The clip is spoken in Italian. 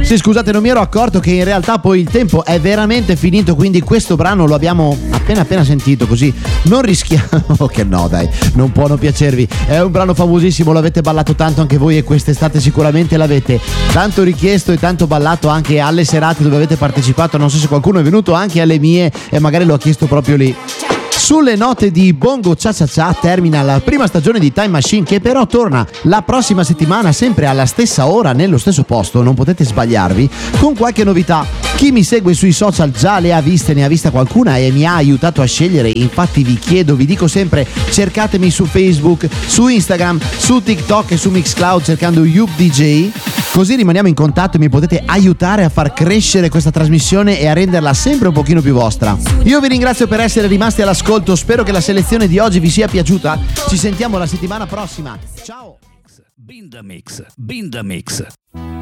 Sì, scusate, non mi ero accorto che in realtà poi il tempo è veramente finito, quindi questo brano lo abbiamo appena sentito, così non rischiamo che no dai, non può non piacervi. È un brano famosissimo, l'avete ballato tanto anche voi e quest'estate sicuramente l'avete tanto richiesto e tanto ballato anche alle serate dove avete partecipato. Non so se qualcuno è venuto anche alle mie e magari lo ha chiesto proprio lì. Sulle note di Bongo Cha Cha Cha termina la prima stagione di Time Machine, che però torna la prossima settimana sempre alla stessa ora nello stesso posto, non potete sbagliarvi, con qualche novità. Chi mi segue sui social già le ha viste, ne ha vista qualcuna e mi ha aiutato a scegliere, infatti vi dico sempre, cercatemi su Facebook, su Instagram, su TikTok e su Mixcloud cercando Yub DJ, così rimaniamo in contatto e mi potete aiutare a far crescere questa trasmissione e a renderla sempre un pochino più vostra. Io vi ringrazio per essere rimasti all'ascolto, spero che la selezione di oggi vi sia piaciuta, ci sentiamo la settimana prossima, ciao! Binda Mix.